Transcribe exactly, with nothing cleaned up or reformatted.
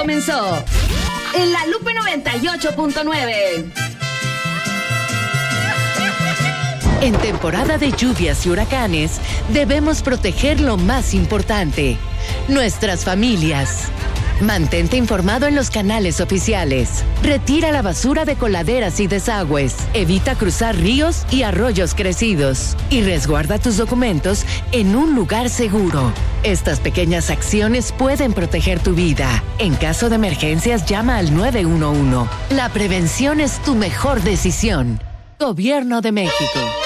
comenzó. En La Lupe noventa y ocho punto nueve. En temporada de lluvias y huracanes, debemos proteger lo más importante, nuestras familias. Mantente informado en los canales oficiales. Retira la basura de coladeras y desagües. Evita cruzar ríos y arroyos crecidos. Y resguarda tus documentos en un lugar seguro. Estas pequeñas acciones pueden proteger tu vida. En caso de emergencias, llama al nueve uno uno. La prevención es tu mejor decisión. Gobierno de México.